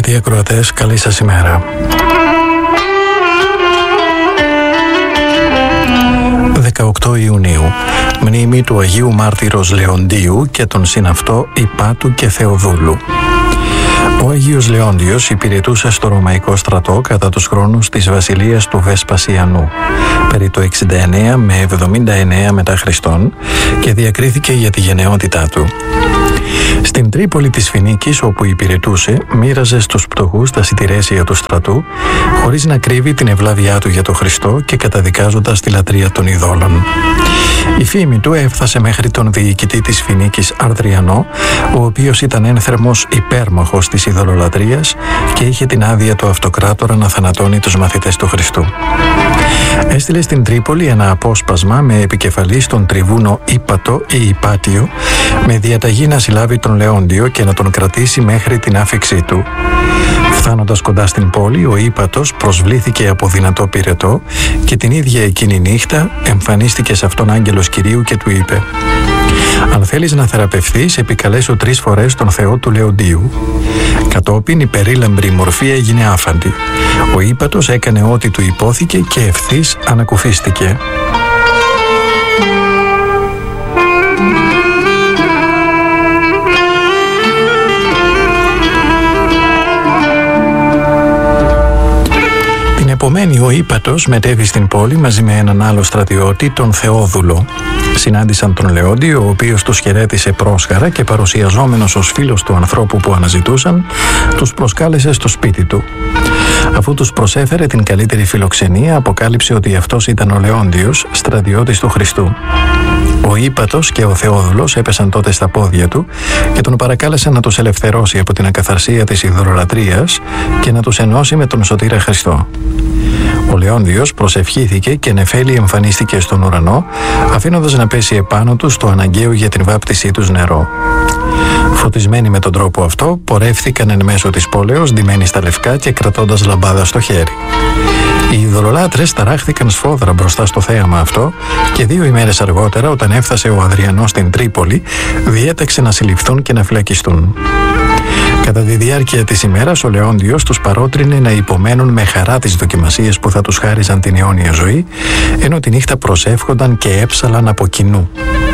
Αγαπητοί ακροατές, καλή σας ημέρα. 18 Ιουνίου, μνήμη του Αγίου Μάρτυρος Λεοντίου και των συναυτό Ιπάτου και Θεοδούλου. Ο Αγίος Λεόντιος υπηρετούσε στο Ρωμαϊκό στρατό κατά τους χρόνους της βασιλείας του Βεσπασιανού, περί το 69 με 79 μετά Χριστόν, και διακρίθηκε για τη γενναιότητά του. Στην Τρίπολη της Φινίκης, όπου υπηρετούσε, μοίραζε στους πτωχούς τα σιτηρέσια του στρατού, χωρίς να κρύβει την ευλάβειά του για τον Χριστό και καταδικάζοντας τη λατρεία των ειδόλων. Η φήμη του έφτασε μέχρι τον διοικητή της Φινίκης Αρδριανό, ο οποίος ήταν ένθερμος υπέρμαχος της ειδωλολατρείας και είχε την άδεια του αυτοκράτορα να θανατώνει τους μαθητές του Χριστού. Έστειλε στην Τρίπολη ένα απόσπασμα με επικεφαλής τον τριβούνο Ήπατο ή Υπάτιο, με διαταγή να συλλάβει τον Λεόντιο και να τον κρατήσει μέχρι την άφιξή του. Φτάνοντας κοντά στην πόλη, ο Ήπατος προσβλήθηκε από δυνατό πυρετό και την ίδια εκείνη νύχτα εμφανίστηκε σε αυτόν άγγελος Κυρίου και του είπε: «Αν θέλεις να θεραπευθείς, επικαλέσου 3 φορές τον Θεό του Λεοντίου». Κατόπιν η περίλαμπρη μορφή έγινε άφαντη. Ο Ήπατος έκανε ό,τι του υπόθηκε και ευθύς ανακουφίστηκε. Επομένει, ο Ήπατος μετέβη στην πόλη μαζί με έναν άλλο στρατιώτη, τον Θεόδουλο. Συνάντησαν τον Λεόντιο, ο οποίος τους χαιρέτησε πρόσχαρα και, παρουσιαζόμενος ως φίλος του ανθρώπου που αναζητούσαν, τους προσκάλεσε στο σπίτι του. Αφού τους προσέφερε την καλύτερη φιλοξενία, αποκάλυψε ότι αυτός ήταν ο Λεόντιος, στρατιώτης του Χριστού. Ο Ήπατος και ο Θεόδουλος έπεσαν τότε στα πόδια του και τον παρακάλεσαν να τους ελευθερώσει από την ακαθαρσία της ειδωλολατρείας και να τους ενώσει με τον Σωτήρα Χριστό. Ο Λεόντιος προσευχήθηκε και νεφέλη εμφανίστηκε στον ουρανό, αφήνοντας να πέσει επάνω τους το αναγκαίο για την βάπτισή τους νερό. Φωτισμένοι με τον τρόπο αυτό, πορεύθηκαν εν μέσω της πόλεως, ντυμένοι στα λευκά και κρατώντας λαμπάδα στο χέρι. Οι ειδωλολάτρες ταράχθηκαν σφόδρα μπροστά στο θέαμα αυτό και 2 ημέρες αργότερα, όταν έφτασε ο Αδριανός στην Τρίπολη, διέταξε να συλληφθούν και να φυλακιστούν. Κατά τη διάρκεια της ημέρας, ο Λεόντιος τους παρότρινε να υπομένουν με χαρά τις δοκιμασίες που θα τους χάριζαν την αιώνια ζωή, ενώ τη νύχτα προσεύχονταν και έψαλαν από κοινού.